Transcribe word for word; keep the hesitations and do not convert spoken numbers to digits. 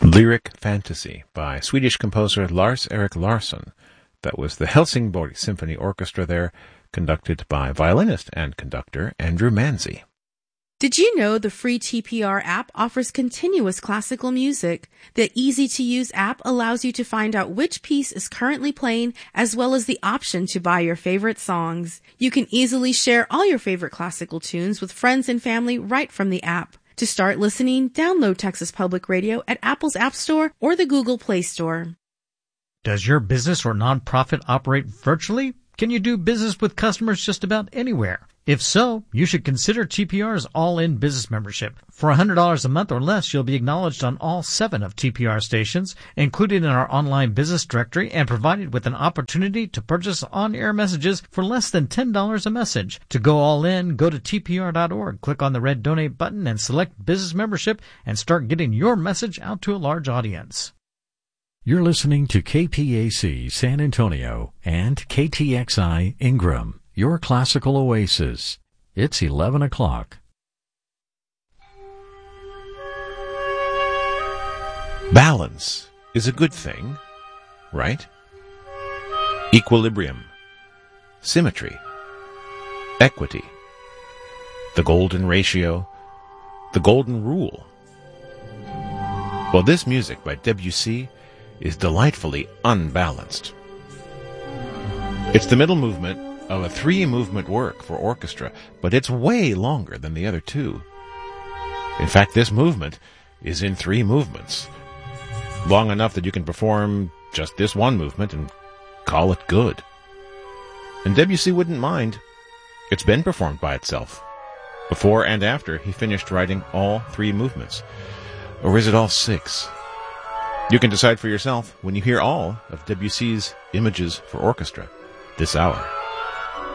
Lyric Fantasy by Swedish composer Lars-Erik Larsson. That was the Helsingborg Symphony Orchestra there, conducted by violinist and conductor Andrew Manzi. Did you know the free T P R app offers continuous classical music? The easy-to-use app allows you to find out which piece is currently playing, as well as the option to buy your favorite songs. You can easily share all your favorite classical tunes with friends and family right from the app. To start listening, download Texas Public Radio at Apple's App Store or the Google Play Store. Does your business or nonprofit operate virtually? Can you do business with customers just about anywhere? If so, you should consider T P R's All-In Business Membership. For one hundred dollars a month or less, you'll be acknowledged on all seven of T P R stations, included in our online business directory, and provided with an opportunity to purchase on-air messages for less than ten dollars a message. To go all in, go to T P R dot org, click on the red Donate button, and select Business Membership, and start getting your message out to a large audience. You're listening to K P A C San Antonio and K T X I Ingram, your classical oasis. It's eleven o'clock. Balance is a good thing, right? Equilibrium, symmetry, equity, the golden ratio, the golden rule. Well, this music by Debussy is delightfully unbalanced. It's the middle movement of a three-movement work for orchestra, but it's way longer than the other two. In fact, this movement is in three movements, long enough that you can perform just this one movement and call it good. And Debussy wouldn't mind. It's been performed by itself, before and after he finished writing all three movements. Or is it all six? You can decide for yourself when you hear all of Debussy's Images for Orchestra this hour.